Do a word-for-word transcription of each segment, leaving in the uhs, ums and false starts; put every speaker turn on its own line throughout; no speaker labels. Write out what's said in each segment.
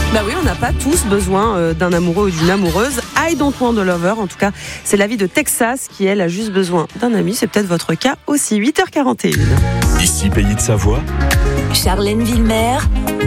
Bah oui, on n'a pas tous besoin euh, d'un amoureux ou d'une amoureuse. I don't want a lover. En tout cas, c'est l'avis de Texas qui, elle, a juste besoin d'un ami. C'est peut-être votre cas aussi. huit heures quarante et une.
Ici, Pays de Savoie.
Charlène Villemer.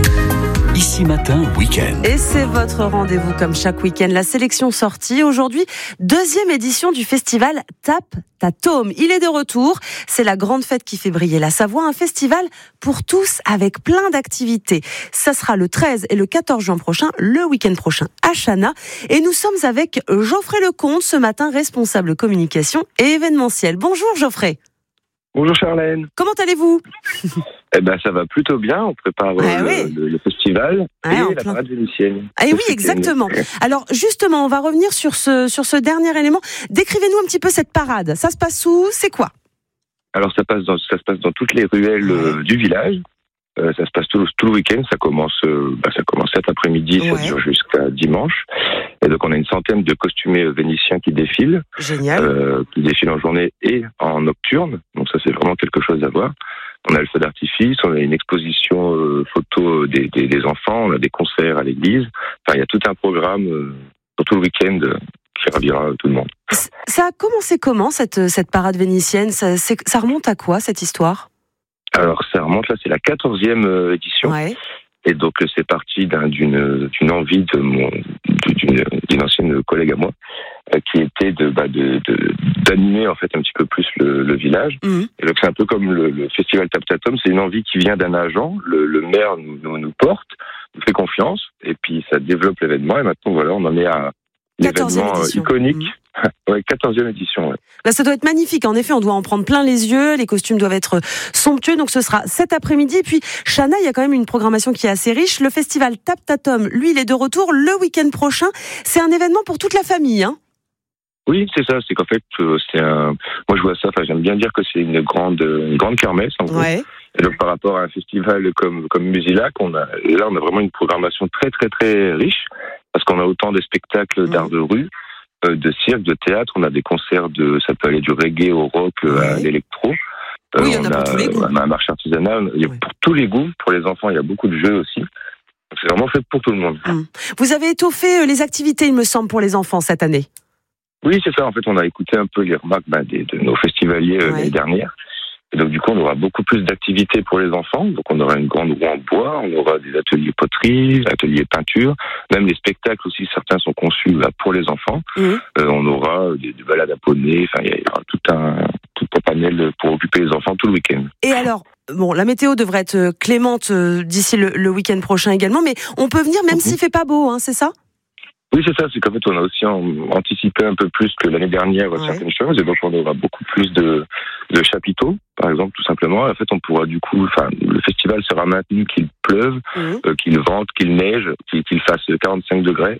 Ici Matin, week-end.
Et c'est votre rendez-vous comme chaque week-end. La sélection sortie. Aujourd'hui, deuxième édition du festival Tape ta Tome. Il est de retour. C'est la grande fête qui fait briller la Savoie. Un festival pour tous avec plein d'activités. Ça sera le treize et le quatorze juin prochain, le week-end prochain à Chana. Et nous sommes avec Geoffrey Lecomte ce matin, responsable communication et événementiel. Bonjour Geoffrey.
Bonjour Charlène.
Comment allez-vous ?
Eh ben ça va plutôt bien, on prépare
ah
le,
oui.
le, le festival
ah,
et la
plein.
parade vénitienne.
Ah oui, exactement. Alors justement, on va revenir sur ce, sur ce dernier élément. Décrivez-nous un petit peu cette parade. Ça se passe où ? C'est quoi ?
Alors ça, passe dans, ça se passe dans toutes les ruelles euh, du village. Euh, ça se passe tout, tout le week-end, ça commence, euh, bah, ça commence cet après-midi, ouais. Ça dure jusqu'à dimanche. Et donc on a une centaine de costumés vénitiens qui défilent.
Génial.
Euh, qui défilent en journée et en nocturne. Donc ça c'est vraiment quelque chose à voir. On a le feu d'artifice, on a une exposition euh, photo des, des, des enfants, on a des concerts à l'église. Enfin, il y a tout un programme euh, pour tout le week-end euh, qui ravira tout le monde.
Ça a commencé comment cette, cette parade vénitienne ? ça, ça remonte à quoi cette histoire ?
Alors ça remonte, là c'est la quatorzième euh, édition.
Ouais.
Et donc c'est parti d'un, d'une, d'une envie de mon, d'une, d'une ancienne collègue à moi euh, qui était de, bah, de, de d'animer en fait un petit peu plus le, le village. Mmh. Et donc c'est un peu comme le, le festival Tape ta Tome, c'est une envie qui vient d'un agent. Le, le maire nous, nous, nous porte, nous fait confiance et puis ça développe l'événement. Et maintenant voilà, on en est à l'événement
édition.
iconique. Mmh. Ouais, quatorzième édition. Ouais.
Là, ça doit être magnifique. En effet, on doit en prendre plein les yeux. Les costumes doivent être somptueux. Donc, ce sera cet après-midi. Et puis, Chana, il y a quand même une programmation qui est assez riche. Le festival Tape ta Tome, lui, il est de retour le week-end prochain. C'est un événement pour toute la famille, hein ?
Oui, c'est ça. C'est qu'en fait, c'est un. Moi, je vois ça. Enfin, j'aime bien dire que c'est une grande, une grande kermesse. En
ouais.
Gros. Et donc, par rapport à un festival comme comme Musilac, on a là, on a vraiment une programmation très, très, très riche parce qu'on a autant de spectacles d'art de rue. De cirque, de théâtre, on a des concerts de, ça peut aller du reggae au rock, ouais. À l'électro.
Oui, euh, il y en a, a pour tous les goûts.
On a un marché artisanal, il y a ouais. Pour tous les goûts. Pour les enfants, il y a beaucoup de jeux aussi. Donc, c'est vraiment fait pour tout le monde.
Hum. Vous avez étoffé les activités, il me semble, pour les enfants cette année.
Oui, c'est ça. En fait, on a écouté un peu les remarques bah, des, de nos festivaliers ouais. L'année dernière. Et donc, du coup, on aura beaucoup plus d'activités pour les enfants. Donc, on aura une grande roue en bois, on aura des ateliers poterie, ateliers peinture. Même les spectacles aussi, certains sont conçus là, pour les enfants. Mmh. Euh, on aura des, des balades à poney. Enfin, il y aura tout un, tout un panel pour occuper les enfants tout le week-end.
Et alors, bon, la météo devrait être clémente d'ici le, le week-end prochain également, mais on peut venir même mmh. s'il fait pas beau, hein, c'est ça ?
Oui, c'est ça. C'est qu'en fait, on a aussi anticipé un peu plus que l'année dernière ouais. Certaines choses. Et donc, on aura beaucoup plus de, de chapiteaux, par exemple, tout simplement. Et en fait, on pourra du coup... Enfin, le festival sera maintenu qu'il pleuve, mmh. euh, qu'il vente, qu'il neige, qu'il, qu'il fasse quarante-cinq degrés.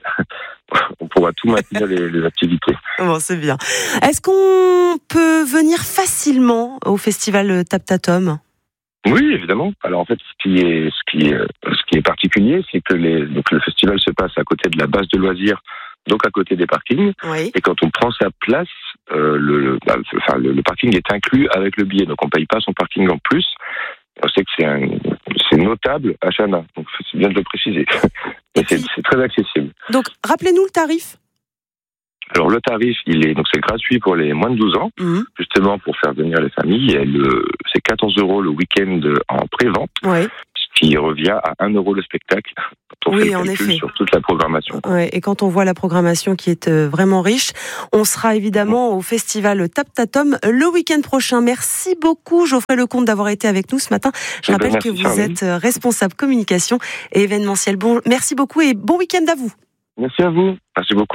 On pourra tout maintenir les, les activités.
Bon, c'est bien. Est-ce qu'on peut venir facilement au festival Tape ta Tome ?
Oui, évidemment. Alors en fait, ce qui est, ce qui est, ce qui est particulier, c'est que les, donc le festival se passe à côté de la base de loisirs, donc à côté des parkings.
Oui.
Et quand on prend sa place, euh, le, bah, enfin, le, le parking est inclus avec le billet, donc on paye pas son parking en plus. On sait que c'est un, c'est notable à Chana, donc c'est bien de le préciser. Et c'est, c'est très accessible.
Donc rappelez-nous le tarif.
Alors le tarif, il est donc c'est gratuit pour les moins de douze ans, mmh. justement pour faire venir les familles. Et le, c'est quatorze euros le week-end en pré-vente, ouais. Ce qui revient à un euro le spectacle. Quand on
oui,
fait le
en
calcul
effet.
Sur toute la programmation.
Ouais, et quand on voit la programmation qui est euh, vraiment riche, on sera évidemment mmh. au festival Tape ta Tome le week-end prochain. Merci beaucoup Geoffrey Lecomte d'avoir été avec nous ce matin. Je et rappelle ben, que vous Charlie. êtes responsable communication et événementiel. Bon, merci beaucoup et bon week-end à vous.
Merci à vous. Merci beaucoup.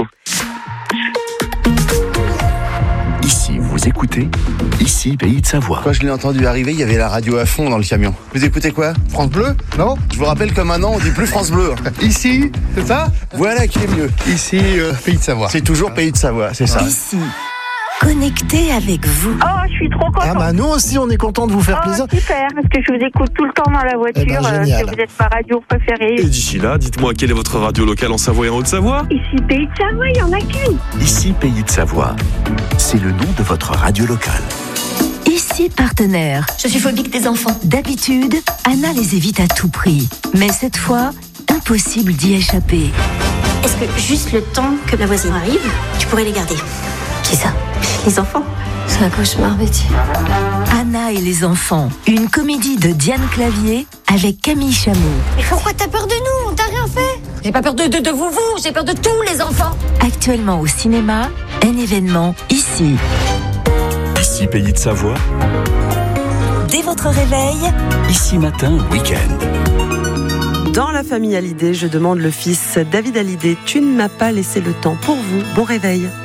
Ici, vous écoutez Ici, Pays de Savoie.
Quand je l'ai entendu arriver, il y avait la radio à fond dans le camion. Vous écoutez quoi ? France Bleu ? Non ? Je vous rappelle que maintenant, on dit plus France Bleu. Ici, c'est ça ? Voilà qui est mieux. Ici, euh, Pays de Savoie. C'est toujours Pays de Savoie, c'est ça.
Ici, connecté avec vous.
Oh, je suis trop contente.
Ah bah nous aussi, on est content de vous faire
oh,
plaisir.
Super, parce que je vous écoute tout le temps dans la voiture.
Eh ben,
euh,
génial.
vous êtes ma radio préférée.
Et d'ici là, dites-moi, quelle est votre radio locale en Savoie et en Haute-Savoie ?
Ici, Pays de Savoie, il n'y en a qu'une.
Ici, Pays de Savoie. C'est le nom de votre radio locale.
Ici, partenaire.
Je suis phobique des enfants.
D'habitude, Anna les évite à tout prix. Mais cette fois, impossible d'y échapper.
Est-ce que juste le temps que la voisine arrive, tu pourrais les garder?
Qui ça?
Les enfants.
C'est un cauchemar, Betty. Anna et les enfants, une comédie de Diane Clavier avec Camille Chamou.
Mais pourquoi t'as peur de nous? On t'a rien fait. J'ai pas peur de, de, de vous, vous, j'ai peur de tous les enfants.
Actuellement au cinéma, un événement ici.
Ici, pays de Savoie.
Dès votre réveil,
Ici matin, week-end.
Dans la famille Hallyday, je demande le fils David Hallyday. Tu ne m'as pas laissé le temps pour vous. Bon réveil.